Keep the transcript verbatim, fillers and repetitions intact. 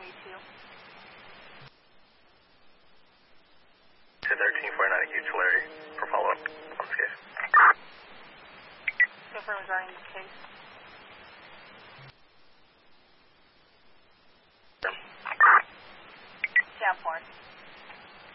ninety-two. ten thirteen four ninety-two, Tulare, for follow-up on this case. Confirm regarding this case.